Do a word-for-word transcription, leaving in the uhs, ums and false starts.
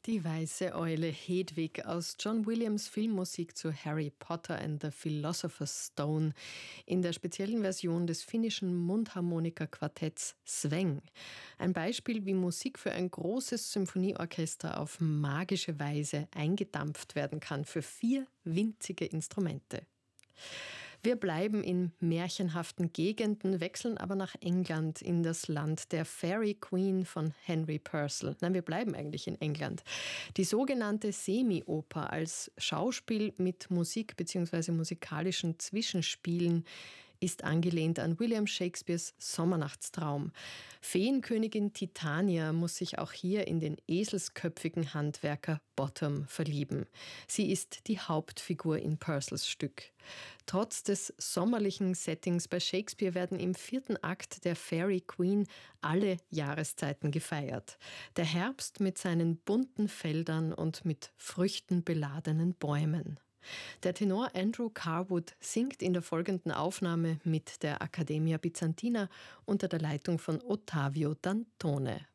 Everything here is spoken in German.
Die weiße Eule Hedwig aus John Williams Filmmusik zu Harry Potter and the Philosopher's Stone in der speziellen Version des finnischen Mundharmonika-Quartetts Sveng. Ein Beispiel, wie Musik für ein großes Symphonieorchester auf magische Weise eingedampft werden kann für vier winzige Instrumente. Wir bleiben in märchenhaften Gegenden, wechseln aber nach England in das Land der Fairy Queen von Henry Purcell. Nein, wir bleiben eigentlich in England. Die sogenannte Semi-Oper als Schauspiel mit Musik bzw. musikalischen Zwischenspielen ist angelehnt an William Shakespeares Sommernachtstraum. Feenkönigin Titania muss sich auch hier in den eselsköpfigen Handwerker Bottom verlieben. Sie ist die Hauptfigur in Purcells Stück. Trotz des sommerlichen Settings bei Shakespeare werden im vierten Akt der Fairy Queen alle Jahreszeiten gefeiert. Der Herbst mit seinen bunten Feldern und mit Früchten beladenen Bäumen. Der Tenor Andrew Carwood singt in der folgenden Aufnahme mit der Accademia Bizantina unter der Leitung von Ottavio Dantone.